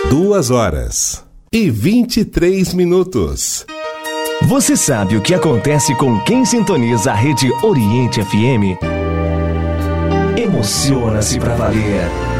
2h23. Você sabe o que acontece com quem sintoniza a Rede Oriente FM? Emociona-se pra valer.